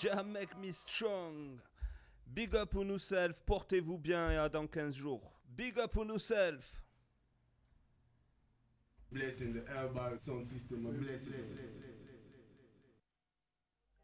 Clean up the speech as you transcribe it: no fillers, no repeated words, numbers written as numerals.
Jah make me strong. Big up on yourself, portez-vous bien et à dans 15 jours. Big up on yourself. Blessing the Airbag sound system, bless.